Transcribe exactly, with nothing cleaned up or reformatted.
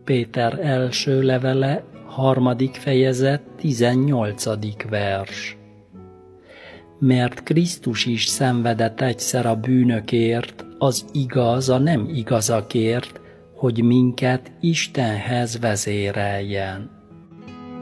Péter első levele, harmadik fejezet, tizennyolcadik vers. Mert Krisztus is szenvedett egyszer a bűnökért, az igaz a nem igazakért, hogy minket Istenhez vezéreljen.